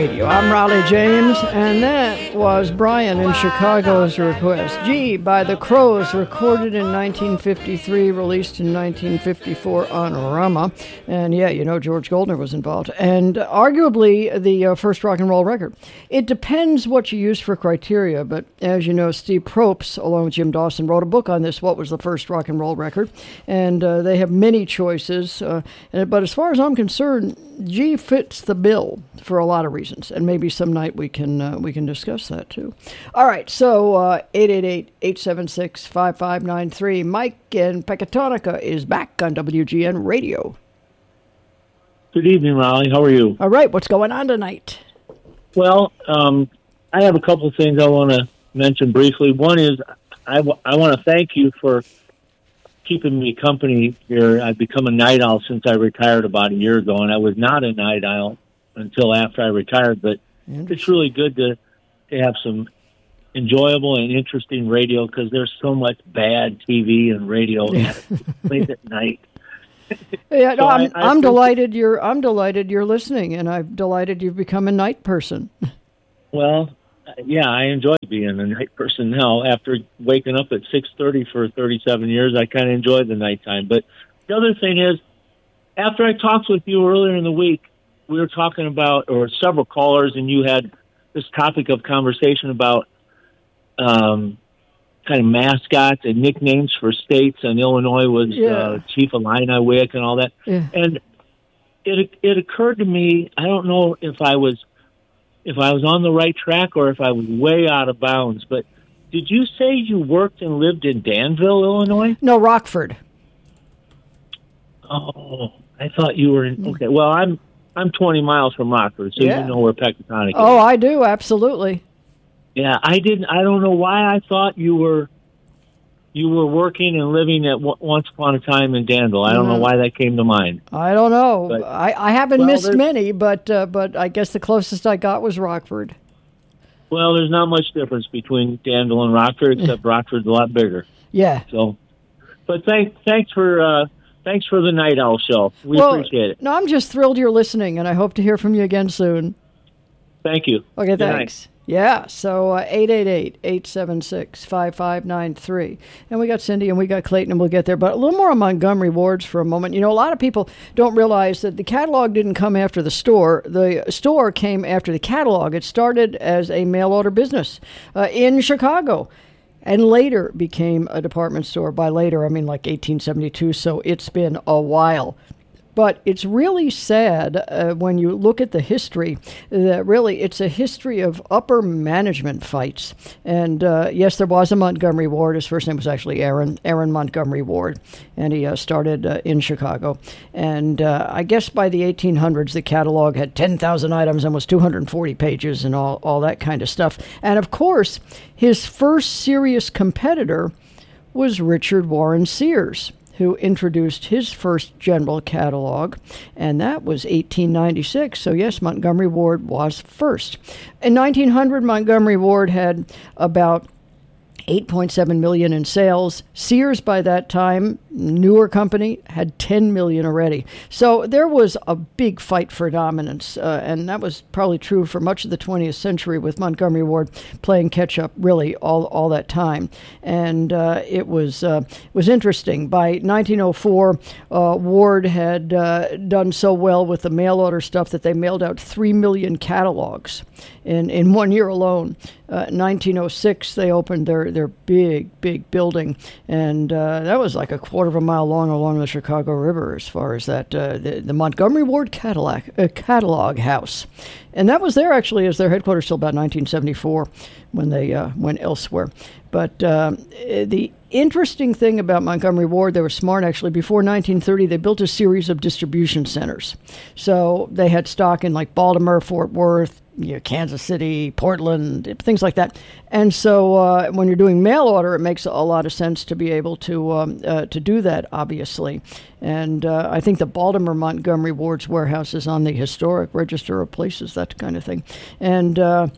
Radio. I'm Raleigh James, and that was Brian in Chicago's request. Gee by the Crows, recorded in 1953, released in 1954 on Rama. And yeah, you know, George Goldner was involved. And arguably the first rock and roll record. It depends what you use for criteria, but as you know, Steve Probst, along with Jim Dawson, wrote a book on this, what was the first rock and roll record. And they have many choices. But as far as I'm concerned, G fits the bill for a lot of reasons, and maybe some night we can discuss that too. All right, so 888-876-5593. Mike in Pecatonica is back on WGN Radio. Good evening, Raleigh. How are you? All right, what's going on tonight? Well, I have a couple of things I want to mention briefly. One is I want to thank you for keeping me company here. I've become a night owl since I retired about a year ago, and I was not a night owl until after I retired, but it's really good to have some enjoyable and interesting radio because there's so much bad TV and radio late at night. Yeah, no, so I'm delighted you're listening, and I'm delighted you've become a night person. Well, yeah, I enjoy being a night person now. After waking up at 6:30 for 37 years, I kind of enjoy the nighttime. But the other thing is, after I talked with you earlier in the week, we were talking about, or several callers, and you had this topic of conversation about kind of mascots and nicknames for states, and Illinois was Chief Illini Wick and all that. Yeah. And it occurred to me, I don't know if I was on the right track or if I was way out of bounds, but did you say you worked and lived in Danville, Illinois? No, Rockford. Oh, I thought you were in. Okay, well, I'm 20 miles from Rockford, so you know where Pecatonica is. Oh, I do, absolutely. Yeah, I don't know why I thought you were working and living at once upon a time in Danville. I don't know why that came to mind. I don't know. But, I haven't missed many, but I guess the closest I got was Rockford. Well, there's not much difference between Danville and Rockford, except Rockford's a lot bigger. Yeah. So, but thanks for the Night Owl Show. We appreciate it. No, I'm just thrilled you're listening, and I hope to hear from you again soon. Thank you. Okay, thanks. Yeah, so 888-876-5593. And we got Cindy and we got Clayton, and we'll get there. But a little more on Montgomery Wards for a moment. You know, a lot of people don't realize that the catalog didn't come after the store. The store came after the catalog. It started as a mail-order business in Chicago and later became a department store. By later, I mean like 1872, so it's been a while. But it's really sad when you look at the history that really it's a history of upper management fights. And yes, there was a Montgomery Ward. His first name was actually Aaron Montgomery Ward. And he started in Chicago. And I guess by the 1800s, the catalog had 10,000 items and was 240 pages and all that kind of stuff. And of course, his first serious competitor was Richard Warren Sears, who introduced his first general catalog, and that was 1896. So yes, Montgomery Ward was first. In 1900, Montgomery Ward had about 8.7 million in sales. Sears, by that time, newer company, had 10 million already. So there was a big fight for dominance, and that was probably true for much of the 20th century, with Montgomery Ward playing catch-up really all that time. And it was interesting. By 1904, Ward had done so well with the mail-order stuff that they mailed out 3 million catalogs in 1 year alone. 1906, they opened their big building, and that was like a quarter of a mile long along the Chicago River as far as that, the Montgomery Ward catalog house. And that was there actually as their headquarters till about 1974 when they went elsewhere. But the interesting thing about Montgomery Ward, they were smart actually. Before 1930, they built a series of distribution centers. So they had stock in like Baltimore, Fort Worth, Kansas City, Portland, things like that. And so when you're doing mail order, it makes a lot of sense to be able to do that, obviously. And I think the Baltimore Montgomery Ward's warehouse is on the historic register of places, that kind of thing. And, then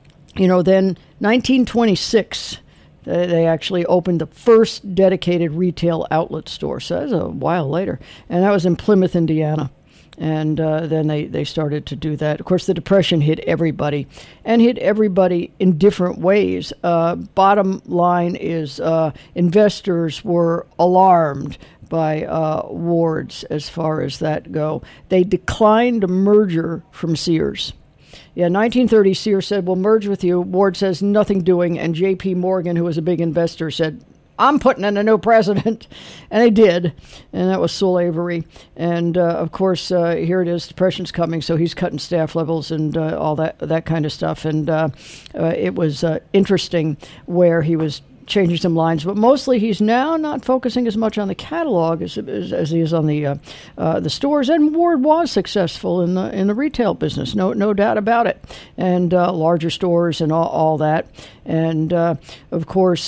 1926, they actually opened the first dedicated retail outlet store. So that was a while later. And that was in Plymouth, Indiana. And then they started to do that. Of course, the Depression hit everybody, and hit everybody in different ways. Bottom line is investors were alarmed by Ward's as far as that go. They declined a merger from Sears. Yeah, 1930, Sears said, we'll merge with you. Ward says, nothing doing. And J.P. Morgan, who was a big investor, said, I'm putting in a new president. And they did. And that was Sewell Avery. And, of course, here it is. Depression's coming. So he's cutting staff levels and all that kind of stuff. And it was interesting where he was changing some lines, but mostly he's now not focusing as much on the catalog as he is on the stores. And Ward was successful in the retail business, no doubt about it, and larger stores and all that. And of course,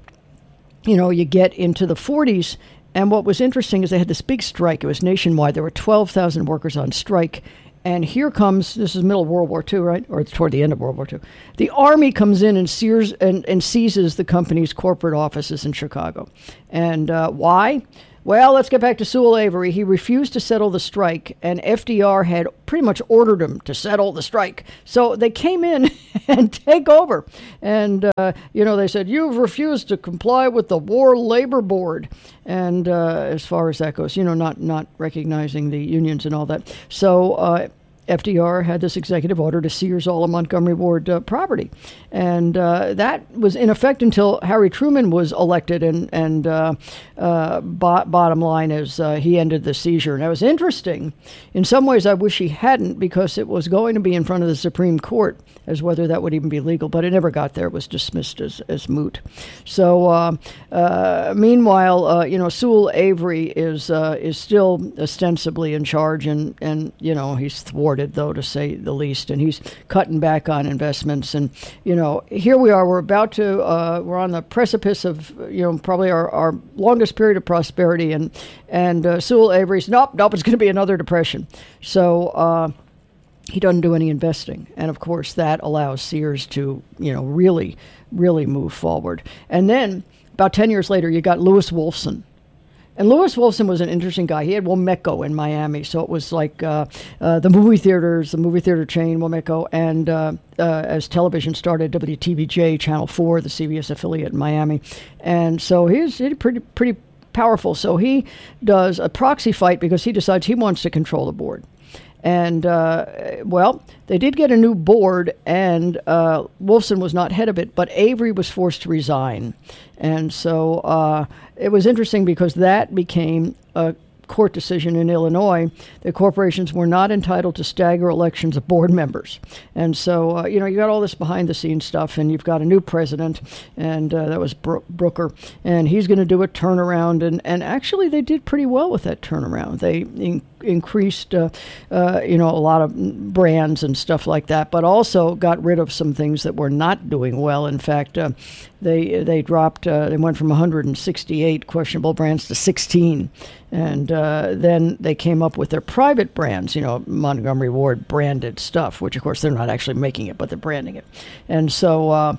you get into the 40s, and what was interesting is they had this big strike. It was nationwide. There were 12,000 workers on strike. And here comes, this is middle of World War II, right? Or it's toward the end of World War II. The Army comes in and seizes the company's corporate offices in Chicago. And why? Well, let's get back to Sewell Avery. He refused to settle the strike, and FDR had pretty much ordered him to settle the strike. So they came in and take over. And, they said, you've refused to comply with the War Labor Board. And as far as that goes, not recognizing the unions and all that. So FDR had this executive order to seize all of Montgomery Ward property. And that was in effect until Harry Truman was elected. And bottom line is he ended the seizure. And that was interesting. In some ways, I wish he hadn't, because it was going to be in front of the Supreme Court as whether that would even be legal. But it never got there. It was dismissed as moot. So meanwhile, Sewell Avery is still ostensibly in charge. And he's thwarted, though, to say the least. And he's cutting back on investments. And, here we are. We're about to, we're on the precipice of, probably our longest period of prosperity. And Sewell Avery's, nope, it's going to be another depression. So he doesn't do any investing. And, of course, that allows Sears to, really, really move forward. And then about 10 years later, you got Lewis Wolfson. And Lewis Wolfson was an interesting guy. He had Womeco in Miami, so it was like the movie theater chain, Womeco, and as television started, WTVJ, Channel 4, the CBS affiliate in Miami. And so he's pretty powerful. So he does a proxy fight because he decides he wants to control the board. And, they did get a new board, and Wolfson was not head of it, but Avery was forced to resign. And so it was interesting because that became a court decision in Illinois. The corporations were not entitled to stagger elections of board members. And so, you got all this behind-the-scenes stuff, and you've got a new president, and that was Brooker, and he's going to do a turnaround. And actually, they did pretty well with that turnaround. They increased, a lot of brands and stuff like that, but also got rid of some things that were not doing well. In fact, they dropped, they went from 168 questionable brands to 16. And then they came up with their private brands, Montgomery Ward branded stuff, which, of course, they're not actually making it, but they're branding it. And so,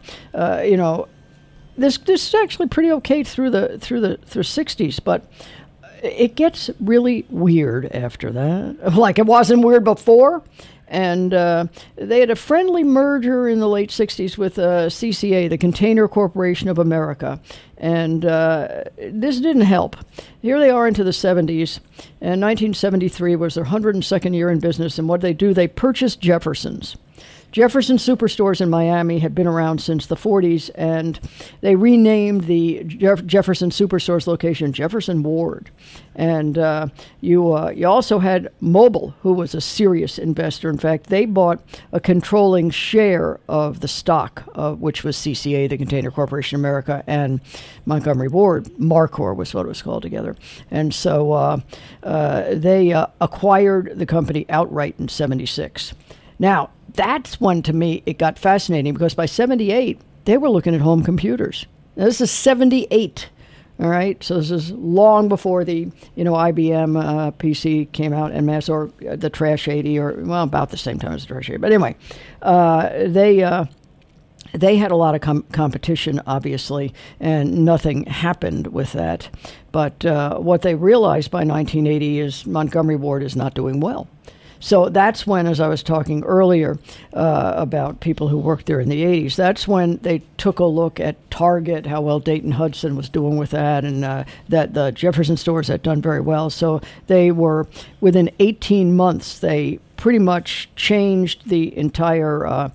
this is actually pretty okay through the 60s, but it gets really weird after that. Like it wasn't weird before. And they had a friendly merger in the late 60s with CCA, the Container Corporation of America. And this didn't help. Here they are into the 70s. And 1973 was their 102nd year in business. And what did they do? They purchased Jefferson's. Jefferson Superstores in Miami had been around since the 40s, and they renamed the Jefferson Superstores location Jefferson Ward. And you also had Mobil, who was a serious investor. In fact, they bought a controlling share of the stock, which was CCA, the Container Corporation of America, and Montgomery Ward. Marcor was what it was called together. And so they acquired the company outright in 76. Now, that's when, to me, it got fascinating, because by 78, they were looking at home computers. Now, this is 78, all right? So this is long before the, IBM PC came out en masse, or the Trash 80, or, well, about the same time as the Trash 80. But anyway, they had a lot of competition, obviously, and nothing happened with that. But what they realized by 1980 is Montgomery Ward is not doing well. So that's when, as I was talking earlier about people who worked there in the 80s, that's when they took a look at Target, how well Dayton Hudson was doing with that, and that the Jefferson stores had done very well. So they were, within 18 months, they pretty much changed the entire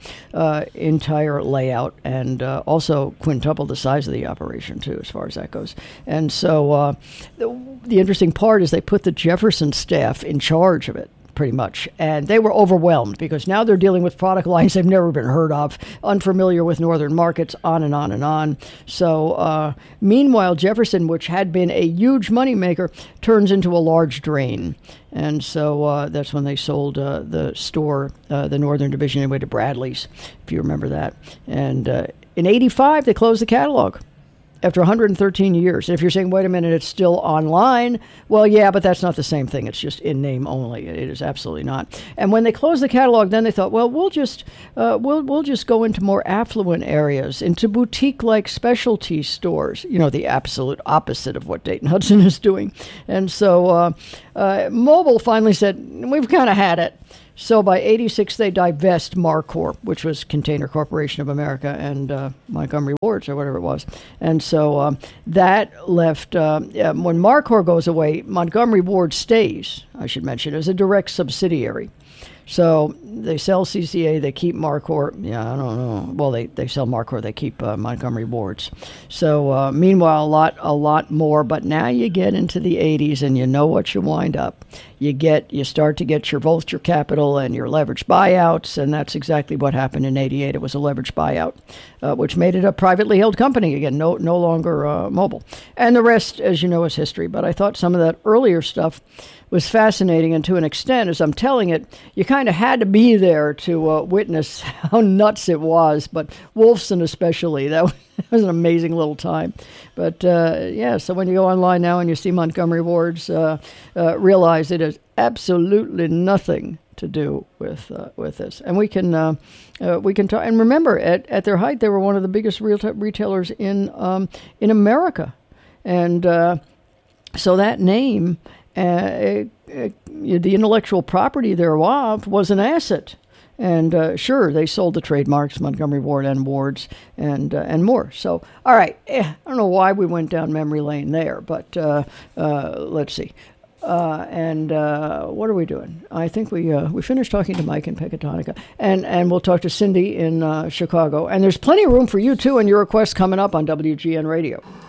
layout, and also quintupled the size of the operation too, as far as that goes. And so the interesting part is they put the Jefferson staff in charge of it, pretty much. And they were overwhelmed because now they're dealing with product lines they've never been heard of, unfamiliar with northern markets, on and on and on. So meanwhile, Jefferson, which had been a huge moneymaker, turns into a large drain. And so that's when they sold the store, the northern division, anyway, to Bradley's, if you remember that. And in 85, they closed the catalog after 113 years. And if you're saying, wait a minute, it's still online, well, yeah, but that's not the same thing. It's just in name only. It is absolutely not. And when they closed the catalog, then they thought, well, we'll just go into more affluent areas, into boutique-like specialty stores. You know, the absolute opposite of what Dayton Hudson is doing. And so Mobil finally said, we've kind of had it. So by 86, they divest Marcor, which was Container Corporation of America, and Montgomery Wards, or whatever it was. And so that left, when Marcor goes away, Montgomery Ward stays, I should mention, as a direct subsidiary. So they sell CCA, they keep Marcor. Yeah, I don't know. Well, they sell Marcor, they keep Montgomery Wards. So meanwhile, a lot more. But now you get into the 80s, and you know what you wind up. You start to get your vulture capital and your leveraged buyouts, and that's exactly what happened in 88. It was a leveraged buyout, which made it a privately held company again, no longer Mobil. And the rest, as you know, is history. But I thought some of that earlier stuff was fascinating, and to an extent, as I'm telling it, you kind of had to be there to witness how nuts it was. But Wolfson especially, that was an amazing little time. But so when you go online now and you see Montgomery Wards, realize it has absolutely nothing to do with this. And we can talk. And remember, at their height, they were one of the biggest retailers in America, and so that name. The intellectual property thereof was an asset. And sure, they sold the trademarks, Montgomery Ward and Wards, and more. So, all right, I don't know why we went down memory lane there, but let's see. What are we doing? I think we finished talking to Mike in Pecatonica, and we'll talk to Cindy in Chicago. And there's plenty of room for you, too, and your requests coming up on WGN Radio.